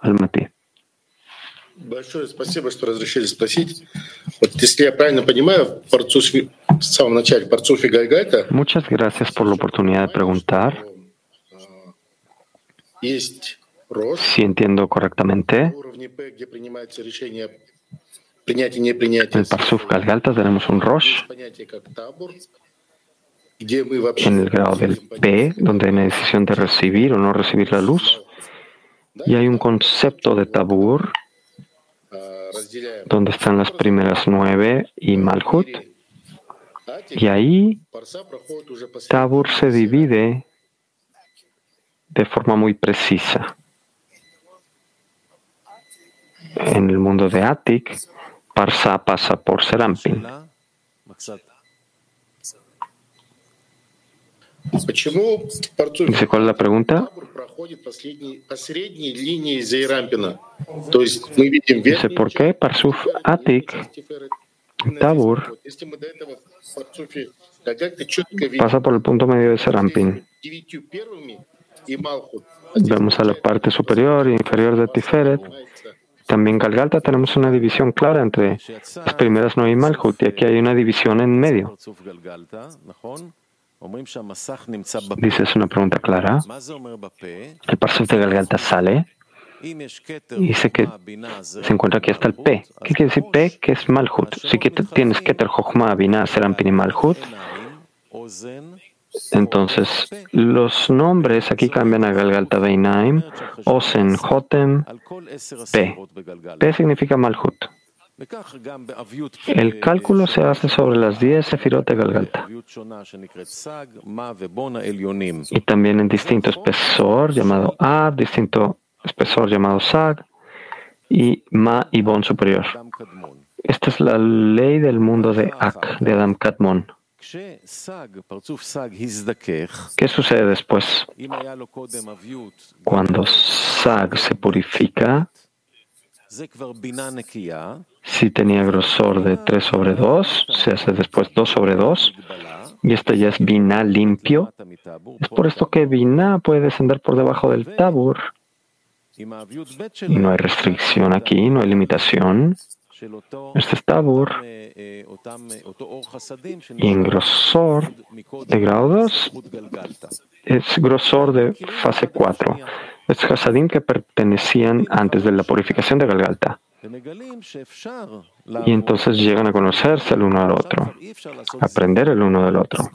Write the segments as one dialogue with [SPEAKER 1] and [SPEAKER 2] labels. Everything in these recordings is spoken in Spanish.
[SPEAKER 1] Almaty.
[SPEAKER 2] Большое спасибо, что разрешили спросить. Вот если я правильно понимаю, в самом начале Парцуф и Гальгальта.
[SPEAKER 1] Muchas gracias por la oportunidad de preguntar.
[SPEAKER 2] Есть Рош.
[SPEAKER 1] Si entiendo correctamente, en el Parsuf Galgalta tenemos un Rosh en el grado del P, donde hay una decisión de recibir o no recibir la luz. Y hay un concepto de Tabur, donde están las primeras 9 y Malhut. Y ahí Tabur se divide de forma muy precisa. En el mundo de Atik, Parsa pasa por Serampin. Dice, ¿cuál es la pregunta? Dice, ¿por qué Parsuf Atik, Tabur, pasa por el punto medio de Serampin? Vemos a la parte superior e inferior de Tiferet. También Galgalta tenemos una división clara entre las primeras 9 y Malhut, y aquí hay una división en medio. Dice, es una pregunta clara. El Parsuf de Galgalta sale y dice que se encuentra aquí hasta el P. ¿Qué quiere decir P? Que es Malhut. Si tienes Keter, Jochma, Binah, Serampin y Malhut, entonces los nombres aquí cambian a Galgalta Beinaim, Osen, Jotem, P. P significa Malhut. El cálculo se hace sobre las 10 sefirot de Galgalta. Y también en distinto espesor llamado Ab, distinto espesor llamado Sag, y Ma y Bon superior. Esta es la ley del mundo de Ak, de Adam Kadmon. ¿Qué sucede después? Cuando Sag se purifica, si tenía grosor de 3 sobre 2, se hace después 2 sobre 2, y esto ya es Binah limpio. Es por esto que Binah puede descender por debajo del Tabur. Y no hay restricción aquí, no hay limitación. Este es Tabur. Y en grosor de grado 2 es grosor de fase 4. Es Hasadim que pertenecían antes de la purificación de Galgalta. Y entonces llegan a conocerse el uno al otro, aprender el uno del otro.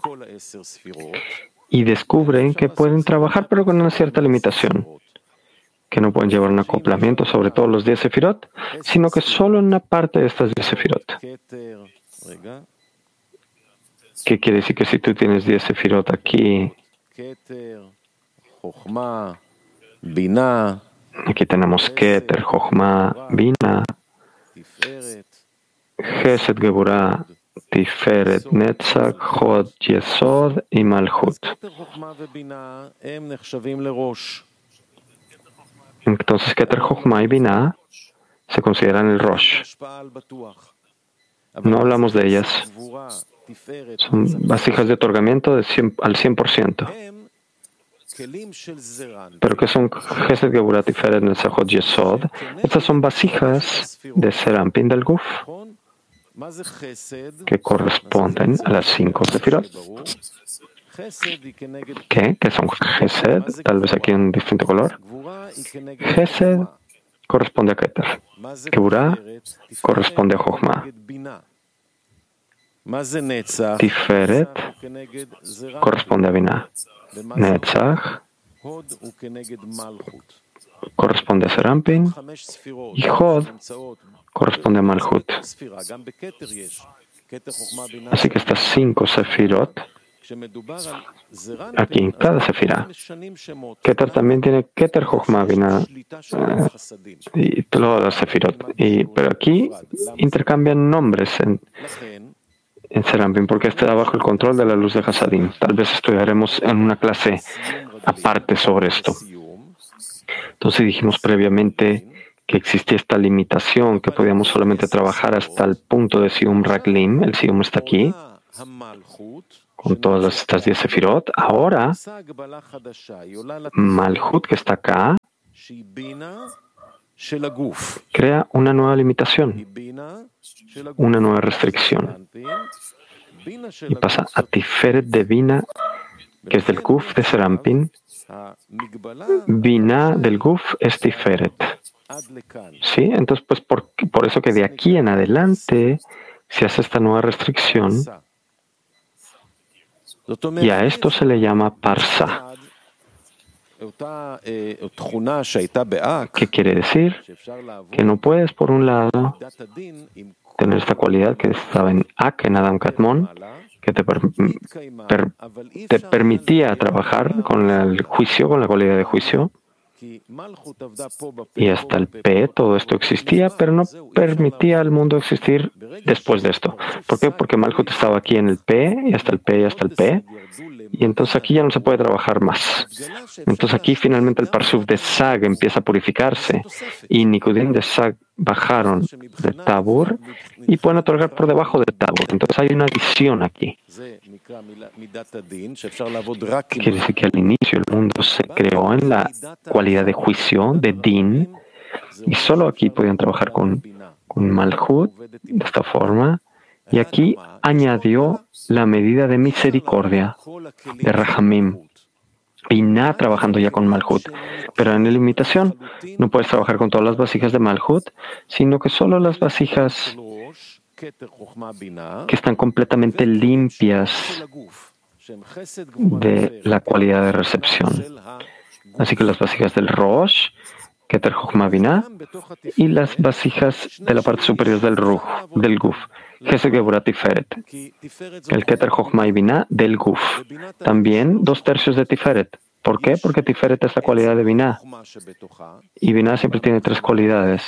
[SPEAKER 1] Y descubren que pueden trabajar pero con una cierta limitación, que no pueden llevar un acoplamiento sobre todos los 10 sefirot, sino que solo en una parte de estas 10 sefirot. ¿Qué quiere decir? Que si tú tienes 10 sefirot aquí, aquí tenemos Keter, Jochma, Binah, Chesed, Geburah, Tiferet, Netzach, Hod, Yesod y Malhut. Entonces, Keter, Jochma y Binah se consideran el Rosh. No hablamos de ellas. Son vasijas de otorgamiento al 100%. Pero que son Chesed, Geburah, Tiferet, Netzach, Hod, Yesod. Estas son vasijas de Serampin del Guf, que corresponden a las 5 sefirot. ¿Qué? ¿Qué son Chesed? Tal vez aquí en distinto color. Chesed corresponde a Keter. Geburah corresponde a Jochma. Tiferet corresponde a Binah. Netzach corresponde a Serampin. Y Hod corresponde a Malhut. Así que estas 5 sefirot, aquí en cada sefirá, Keter también tiene Keter, Jochma, Binah y todas las sefirot. Pero aquí intercambian nombres en Serampin, porque está bajo el control de la luz de Hasadim. Tal vez estudiaremos en una clase aparte sobre esto. Entonces dijimos previamente que existía esta limitación, que podíamos solamente trabajar hasta el punto de Sium Raglim. El Sium está aquí, con todas estas 10 sefirot. Ahora, Malhut, que está acá, crea una nueva limitación, una nueva restricción. Y pasa a Tiferet de Bina, que es del Guf de Serampin. Bina del Guf es Tiferet. ¿Sí? Entonces, pues por eso que de aquí en adelante se hace esta nueva restricción. Y a esto se le llama Parsa. ¿Qué quiere decir? Que no puedes, por un lado, tener esta cualidad que estaba en Ak, en Adam Kadmon, que te permitía trabajar con el juicio, con la cualidad de juicio. Y hasta el P, todo esto existía, pero no permitía al mundo existir después de esto. ¿Por qué? Porque Malhut estaba aquí en el P, y hasta el P, y hasta el P. Y entonces aquí ya no se puede trabajar más. Entonces aquí finalmente el Parsuf de Sag empieza a purificarse. Y Nikudim de Sag bajaron de Tabur y pueden otorgar por debajo de Tabur. Entonces hay una adición aquí. Quiere decir que al inicio el mundo se creó en la cualidad de juicio, de Din, y solo aquí podían trabajar con Malhut de esta forma. Y aquí añadió la medida de misericordia, de Rahamim. Binah trabajando ya con Malhut. Pero en la limitación no puedes trabajar con todas las vasijas de Malhut, sino que solo las vasijas que están completamente limpias de la cualidad de recepción. Así que las vasijas del Rosh, Keter Chochma Binah, y las vasijas de la parte superior del Ruj, del Guf, Gesed Geburah Tiferet. El Keter Chochma y Binah del Guf. También 2/3 de Tiferet. ¿Por qué? Porque Tiferet es la cualidad de Binah. Y Binah siempre tiene 3 cualidades.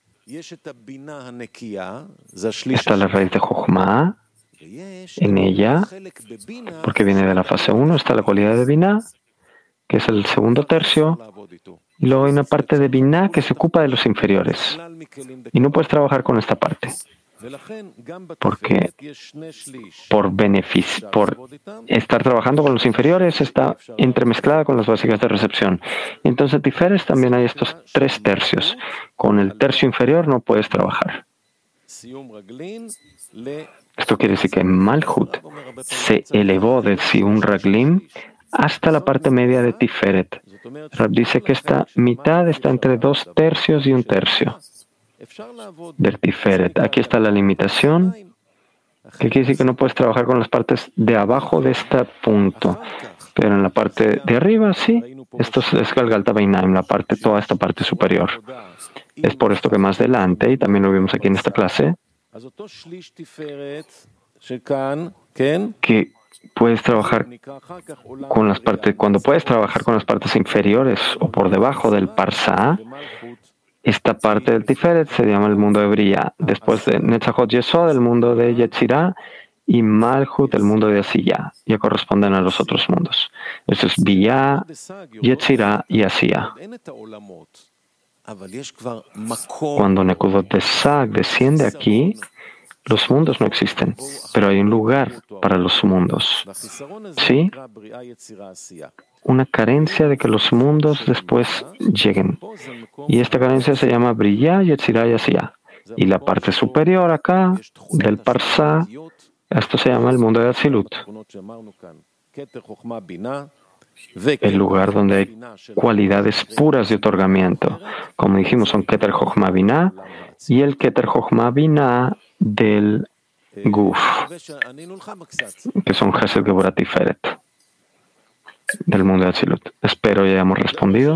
[SPEAKER 1] Está la raíz de Chochma, en ella, porque viene de la fase 1, está la cualidad de Binah, que es el segundo tercio, y luego hay una parte de Binah que se ocupa de los inferiores. Y no puedes trabajar con esta parte, porque por estar trabajando con los inferiores está entremezclada con las básicas de recepción. Entonces en Tiferet también hay estos 3 tercios. Con el tercio inferior no puedes trabajar. Esto quiere decir que Malhut se elevó del Sium Raglim hasta la parte media de Tiferet. Rab dice que esta mitad está entre 2 tercios y 1 tercio del Tiferet. Aquí está la limitación, que quiere decir que no puedes trabajar con las partes de abajo de este punto, pero en la parte de arriba sí. Esto es Galgalta Beinaim, toda esta parte superior. Es por esto que más adelante, y también lo vimos aquí en esta clase, que puedes trabajar con las partes, cuando puedes trabajar con las partes inferiores o por debajo del Parsa, esta parte del Tiferet se llama el mundo de Briah. Después de Netzachot Yesod, el mundo de Yetzirah, y Malhut, el mundo de Asiyah. Ya corresponden a los otros mundos. Eso es Biyah, Yetzirah y Asiyah. Cuando Nekudot de Sag desciende aquí, los mundos no existen, pero hay un lugar para los mundos. ¿Sí? Una carencia de que los mundos después lleguen. Y esta carencia se llama Briah, Yetzirah y Asiyah. Y la parte superior acá, del Parsa, esto se llama el mundo de Atzilut. El lugar donde hay cualidades puras de otorgamiento. Como dijimos, son Keter Chochma Binah y el Keter Chochma Binah del Guf, que son Gesed Geburah Tiferet, del mundo de Atzilut. Espero ya hayamos respondido.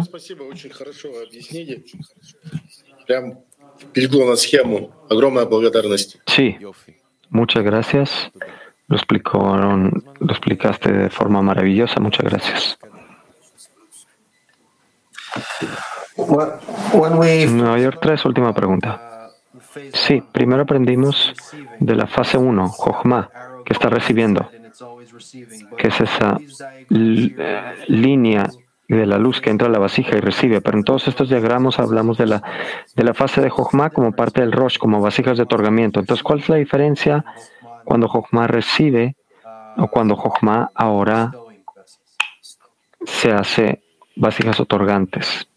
[SPEAKER 1] Sí, muchas gracias. Lo explicaste de forma maravillosa. Muchas gracias. Nueva York 3, última pregunta. Sí, primero aprendimos de la fase 1, Jochma, que está recibiendo, que es esa línea de la luz que entra a la vasija y recibe. Pero en todos estos diagramas hablamos de la fase de Jochma como parte del Rosh, como vasijas de otorgamiento. Entonces, ¿cuál es la diferencia cuando Jochma recibe o cuando Jochma ahora se hace vasijas otorgantes?